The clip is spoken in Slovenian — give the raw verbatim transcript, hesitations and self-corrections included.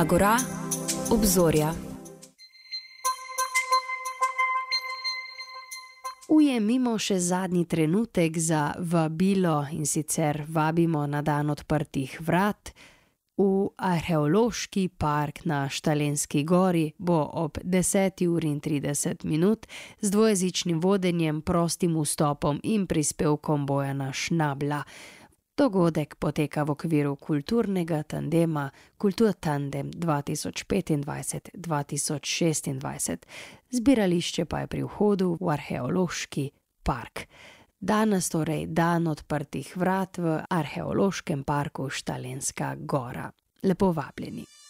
Agora, obzorja. Ujemimo še zadnji trenutek za vabilo, in sicer vabimo na dan odprtih vrat. V arheološki park na Štalenski gori bo ob deseti uri in trideset minut z dvojezičnim vodenjem, prostim vstopom in prispevkom Bojana Šnabla. Dogodek poteka v okviru kulturnega tandema Kulturtandem dva tisoč petindvajset dva tisoč šestindvajset. Zbirališče pa je pri vhodu v arheološki park. Danes torej dan odprtih vrat v arheološkem parku Štalenska gora. Lepo vabljeni.